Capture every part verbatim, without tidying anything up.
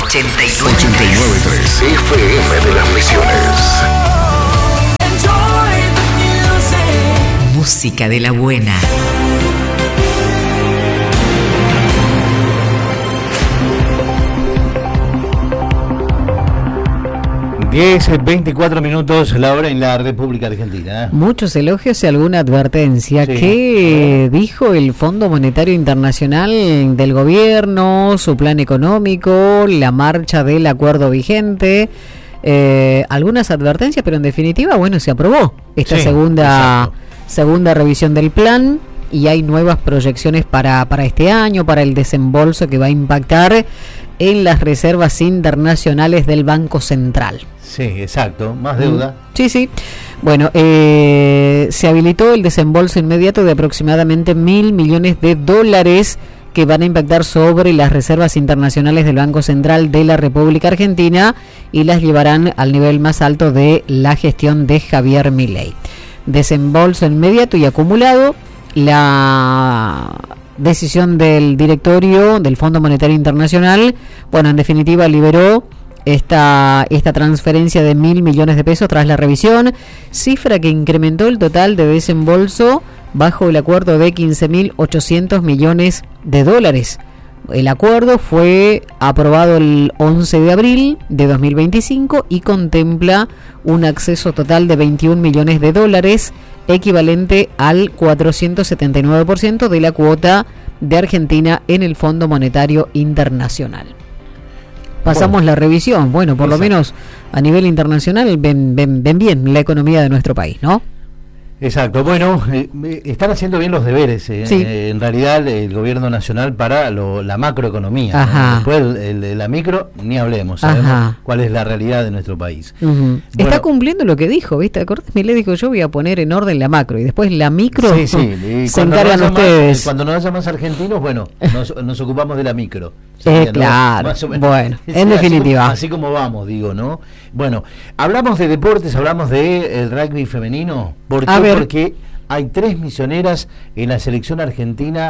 ochenta y nueve punto tres F M de las Misiones. Música de la buena. diez, veinticuatro minutos, la hora en la República Argentina. Muchos elogios y alguna advertencia. Sí. ¿Qué dijo el Fondo Monetario Internacional del gobierno, su plan económico, la marcha del acuerdo vigente? Eh, algunas advertencias, pero en definitiva, bueno, se aprobó esta sí, segunda, segunda revisión del plan y hay nuevas proyecciones para, para este año, para el desembolso que va a impactar en las reservas internacionales del Banco Central. Sí, exacto, más deuda. Sí, sí. Bueno, eh, se habilitó el desembolso inmediato de aproximadamente mil millones de dólares que van a impactar sobre las reservas internacionales del Banco Central de la República Argentina y las llevarán al nivel más alto de la gestión de Javier Milei. Desembolso inmediato y acumulado. La decisión del directorio del Fondo Monetario Internacional, bueno, en definitiva liberó esta, esta transferencia de mil millones de pesos tras la revisión, cifra que incrementó el total de desembolso bajo el acuerdo de quince mil ochocientos millones de dólares. El acuerdo fue aprobado el once de abril de dos mil veinticinco y contempla un acceso total de veintiún millones de dólares, equivalente al cuatrocientos setenta y nueve por ciento de la cuota de Argentina en el Fondo Monetario Internacional. Pasamos bueno, la revisión. Bueno, por exacto. lo menos a nivel internacional ven, ven, ven bien la economía de nuestro país, ¿no? Exacto, bueno, eh, están haciendo bien los deberes, eh, sí. eh, en realidad el gobierno nacional para lo, la macroeconomía, ¿no? Después el, el, el, la micro, ni hablemos, sabemos Ajá. cuál es la realidad de nuestro país. Uh-huh. Bueno, está cumpliendo lo que dijo, ¿viste? Cortés Milei dijo, yo voy a poner en orden la macro y después la micro sí, sí. se encargan no ustedes. Más, cuando no haya más argentinos, bueno, nos, nos ocupamos de la micro. Eh, ¿no? Claro, más o menos. Bueno, en así, definitiva. Así como vamos, digo, ¿no? Bueno, hablamos de deportes, hablamos de el rugby femenino. ¿Por qué? Porque hay tres misioneras en la selección argentina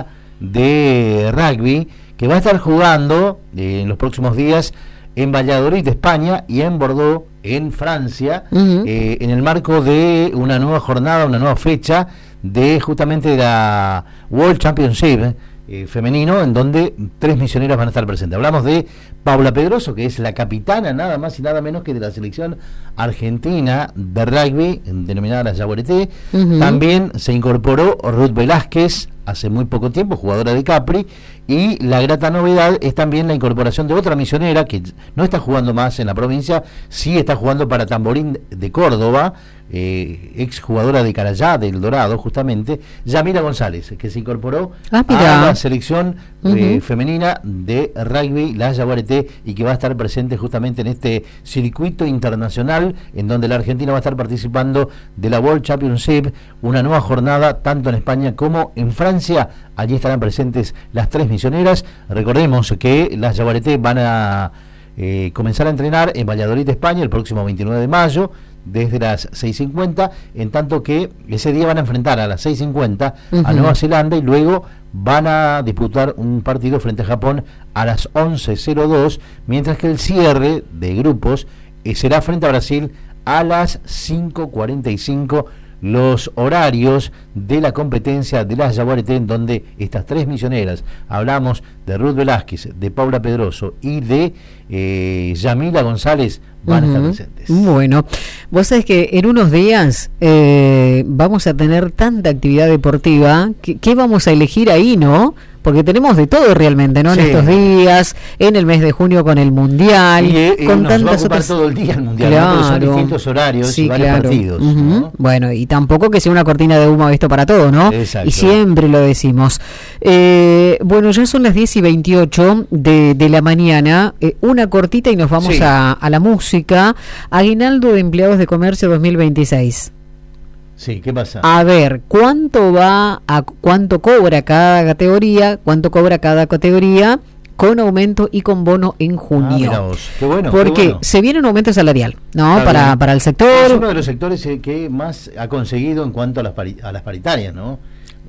de rugby que va a estar jugando eh, en los próximos días en Valladolid, España, y en Bordeaux, en Francia, uh-huh. eh, en el marco de una nueva jornada, una nueva fecha de justamente la World Championship Eh, femenino, en donde tres misioneras van a estar presentes. Hablamos de Paula Pedroso, que es la capitana nada más y nada menos que de la selección argentina de rugby, denominada la Jaguareté. Uh-huh. También se incorporó Ruth Velázquez, hace muy poco tiempo, jugadora de Capri, y la grata novedad es también la incorporación de otra misionera que no está jugando más en la provincia, sí está jugando para Tamborín de Córdoba, eh, ex jugadora de Carayá, del Dorado, justamente, Yamila González, que se incorporó ah, a la selección uh-huh. eh, femenina de rugby, la Jaguareté, y que va a estar presente justamente en este circuito internacional, en donde la Argentina va a estar participando de la World Championship, una nueva jornada tanto en España como en Francia. Allí estarán presentes las tres misioneras. Recordemos que las Jaguareté van a eh, comenzar a entrenar en Valladolid, España, el próximo veintinueve de mayo, desde las seis cincuenta, en tanto que ese día van a enfrentar a las seis cincuenta uh-huh. a Nueva Zelanda y luego van a disputar un partido frente a Japón a las once cero dos, mientras que el cierre de grupos eh, será frente a Brasil a las cinco cuarenta y cinco. Los horarios de la competencia de las Jaguareté, en donde estas tres misioneras, hablamos de Ruth Velázquez, de Paula Pedroso y de eh, Yamila González, van uh-huh. a estar presentes. Bueno, vos sabés que en unos días eh, vamos a tener tanta actividad deportiva, que, ¿qué vamos a elegir ahí, no? Porque tenemos de todo realmente, ¿no? Sí. En estos días, en el mes de junio con el Mundial, y, eh, con nos tantas va a ocupar otras... todo el día el Mundial, claro. ¿no? Porque son distintos horarios sí, y varios claro. partidos. Uh-huh. ¿no? Bueno, y tampoco que sea una cortina de humo esto para todo, ¿no? Exacto. Y siempre lo decimos. Eh, bueno, ya son las diez y veintiocho de, de la mañana, eh, una cortita y nos vamos sí. a, a la música. Aguinaldo de Empleados de Comercio dos mil veintiséis. Sí, ¿qué pasa? A ver, ¿cuánto va a cuánto cobra cada categoría? ¿Cuánto cobra cada categoría con aumento y con bono en junio? Ah, mirá vos. Qué bueno. Porque qué bueno. se viene un aumento salarial, ¿no? Para, para el sector. Es uno de los sectores que más ha conseguido en cuanto a las, pari- a las paritarias, ¿no?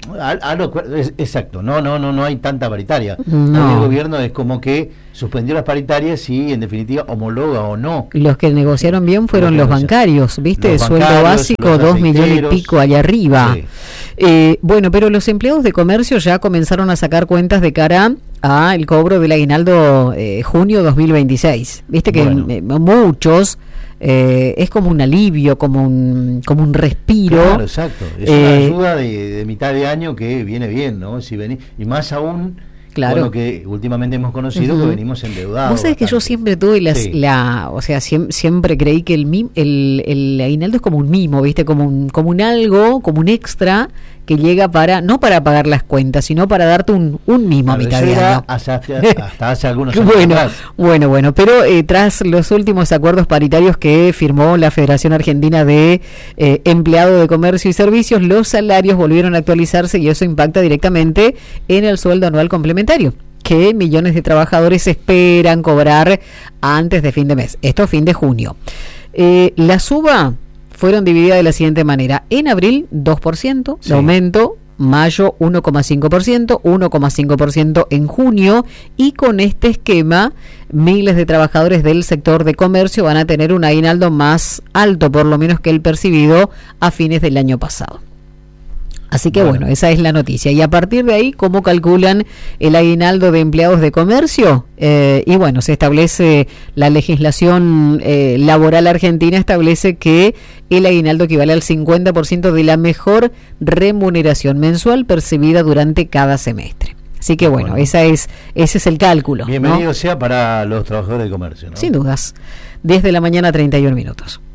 A, a lo, es, exacto, no, no, no, no hay tanta paritaria. No. El gobierno es como que suspendió las paritarias y en definitiva homologa o no. Los que negociaron bien fueron los, los bancarios, ¿viste? Los Sueldo bancarios, básico, dos millones y pico allá arriba. Sí. Eh, bueno, pero los empleados de comercio ya comenzaron a sacar cuentas de cara a el cobro del aguinaldo eh, junio dos mil veintiséis. Viste que bueno. eh, muchos eh, es como un alivio, como un como un respiro. Claro, exacto. Es eh, una ayuda de, de mitad de año que viene bien, ¿no? Si vení, y más aún. Claro. Con lo que últimamente hemos conocido, uh-huh. que venimos endeudados. Vos sabés bastante. Que yo siempre tuve las, sí. la, o sea, siempre, siempre creí que el, mim, el el aguinaldo es como un mimo, ¿viste? Como un, como un algo, como un extra que llega para, no para pagar las cuentas, sino para darte un, un mimo claro, a mitad de año. Hasta, hasta hace algunos años bueno, atrás. Bueno, bueno, pero eh, tras los últimos acuerdos paritarios que firmó la Federación Argentina de eh, Empleado de Comercio y Servicios, los salarios volvieron a actualizarse y eso impacta directamente en el sueldo anual complementario que millones de trabajadores esperan cobrar antes de fin de mes. Esto fin de junio. Eh, la suba fueron divididas de la siguiente manera. En abril, dos por ciento sí. de aumento, mayo uno coma cinco por ciento, uno coma cinco por ciento en junio, y con este esquema, miles de trabajadores del sector de comercio van a tener un aguinaldo más alto, por lo menos que el percibido a fines del año pasado. Así que bueno. bueno, esa es la noticia. Y a partir de ahí, ¿cómo calculan el aguinaldo de empleados de comercio? Eh, y bueno, se establece, la legislación eh, laboral argentina establece que el aguinaldo equivale al cincuenta por ciento de la mejor remuneración mensual percibida durante cada semestre. Así que bueno, bueno. esa es ese es el cálculo. Bienvenido ¿no? sea para los trabajadores de comercio, ¿no? Sin dudas. diez de la mañana, treinta y un minutos.